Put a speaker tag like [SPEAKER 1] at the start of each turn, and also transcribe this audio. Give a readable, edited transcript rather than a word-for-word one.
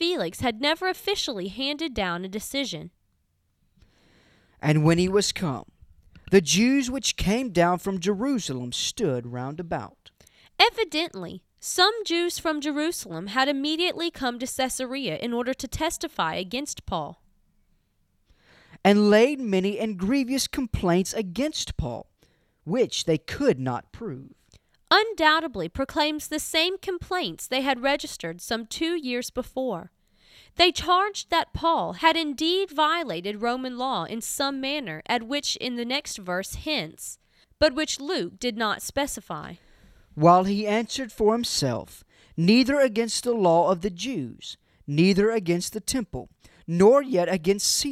[SPEAKER 1] Felix had never officially handed down a decision.
[SPEAKER 2] And when he was come, the Jews which came down from Jerusalem stood round about.
[SPEAKER 1] Evidently, some Jews from Jerusalem had immediately come to Caesarea in order to testify against Paul,
[SPEAKER 2] And laid many and grievous complaints against Paul, which they could not prove.
[SPEAKER 1] undoubtedly proclaims the same complaints they had registered some 2 years before. They charged that Paul had indeed violated Roman law in some manner, at which in the next verse hints, but which Luke did not specify.
[SPEAKER 2] While he answered for himself, neither against the law of the Jews, neither against the temple, nor yet against Caesar,